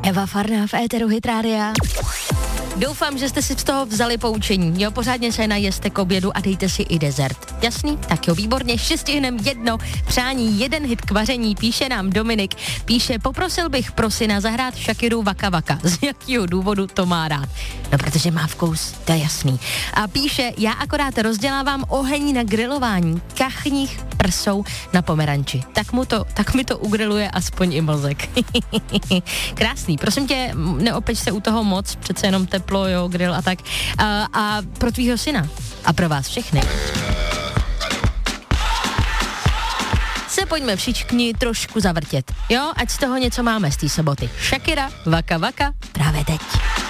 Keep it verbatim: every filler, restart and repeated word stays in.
Eva Farná v éteru Hit Rádia. Doufám, že jste si z toho vzali poučení. Jo, pořádně se najeste k obědu a dejte si i dezert. Jasný? Tak jo, výborně, šestihnem jedno přání, jeden hit k vaření, píše nám Dominik. Píše, poprosil bych pro syna zahrát Shakiru Waka Waka. Z jakého důvodu to má rád? No, protože má vkus, to je jasný. A píše, já akorát rozdělávám oheň na grilování kachních prsou na pomeranči. Tak mu to, tak mi to ugriluje aspoň i mozek. Krásný, prosím tě, neopeč se u toho moc, přece jenom teplo, jo, grill a tak. A, a pro tvýho syna a pro vás všechny se pojďme všichni trošku zavrtět, jo, ať z toho něco máme z té soboty. Shakira, Waka Waka, právě teď.